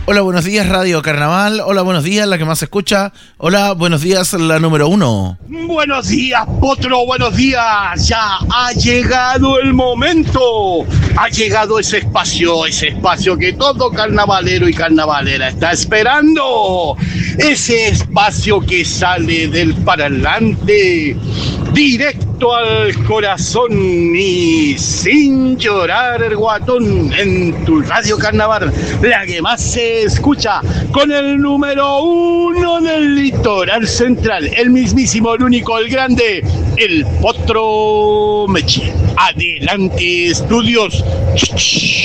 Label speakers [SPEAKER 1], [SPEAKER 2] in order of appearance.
[SPEAKER 1] Hola, buenos días Radio Carnaval. Hola, buenos días la que más se escucha. Hola, buenos días la número 1.
[SPEAKER 2] Buenos días, Potro, buenos días. Ya ha llegado el momento. Ha llegado ese espacio que todo carnavalero y carnavalera está esperando. Ese espacio que sale del parlante directo al corazón y sin llorar, guatón, en tu Radio Carnaval, la que más se escucha, con el número 1 del litoral central, el mismísimo, el único, el grande, el Potro Mechi. Adelante, estudios.